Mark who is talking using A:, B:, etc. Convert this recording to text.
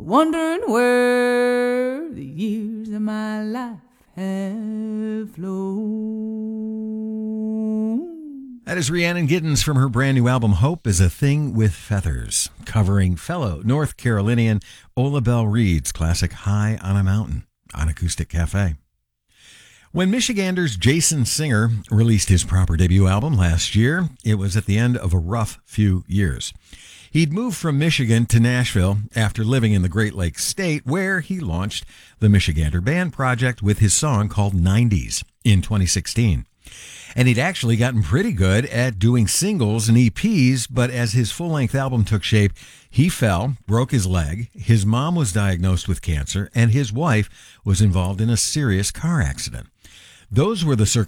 A: wondering where the years of my life have flown.
B: That is Rhiannon Giddens from her brand new album, Hope is a Thing with Feathers, covering fellow North Carolinian Ola Belle Reed's classic High on a Mountain on Acoustic Cafe. When Michiganders Jason Singer released his proper debut album last year, it was at the end of a rough few years. He'd moved from Michigan to Nashville after living in the Great Lakes State, where he launched the Michigander Band Project with his song called 90s in 2016. And he'd actually gotten pretty good at doing singles and EPs, but as his full-length album took shape, he fell, broke his leg, his mom was diagnosed with cancer, and his wife was involved in a serious car accident. Those were the circumstances